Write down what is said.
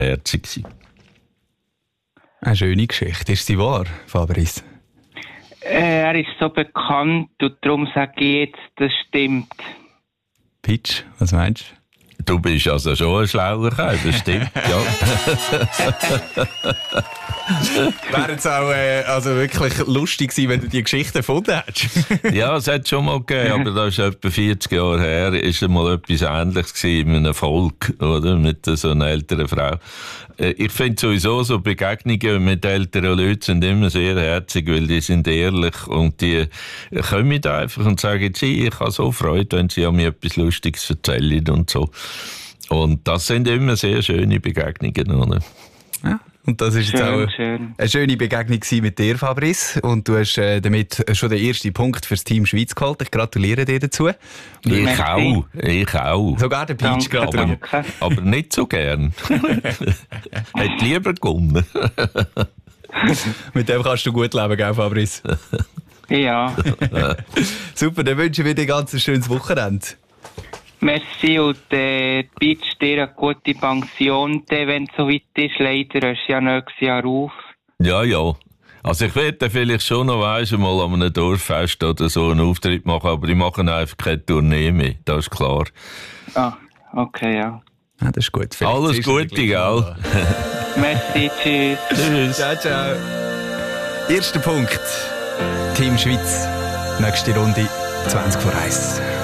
herzig gewesen. Eine schöne Geschichte. Ist sie wahr, Fabrice? Er ist so bekannt und darum sage ich jetzt, das stimmt. Pitch, was meinst du? Du bist also schon ein schlauer Kerl, das stimmt, ja. Wäre es auch also wirklich lustig gewesen, wenn du die Geschichte gefunden hättest. Ja, es hat schon mal gegeben, aber das ist etwa 40 Jahre her, ist mal etwas Ähnliches gewesen in einem Volk, oder? Mit so einer älteren Frau. Ich finde sowieso, so Begegnungen mit älteren Leuten sind immer sehr herzig, weil die sind ehrlich und die kommen da einfach und sagen, ich habe so Freude, wenn sie mir etwas Lustiges erzählen und so. Und das sind immer sehr schöne Begegnungen, oder? Ja. Und das ist jetzt auch schön. eine schöne Begegnung mit dir, Fabrice. Und du hast damit schon den ersten Punkt fürs Team Schweiz geholt. Ich gratuliere dir dazu. Ich auch. Sogar der Peach gratuliert. Aber nicht so gern. Hätte lieber gewonnen. Mit dem kannst du gut leben, gell, Fabrice? Ja. Super, dann wünsche ich dir ein ganz schönes Wochenende. Merci und bietest dir eine gute Pension, wenn es soweit ist. Leider hast du ja nächstes Jahr auf. Ja, ja. Also ich werde vielleicht schon noch mal an einem Dorffest oder so einen Auftritt machen, aber ich mache einfach keine Tournee mehr, das ist klar. Ah, okay, ja. Ja, das ist gut. Vielleicht alles Gute, gell? Merci, tschüss. Tschüss. Ciao, ciao. Erster Punkt. Team Schweiz. Nächste Runde 20 vor 1.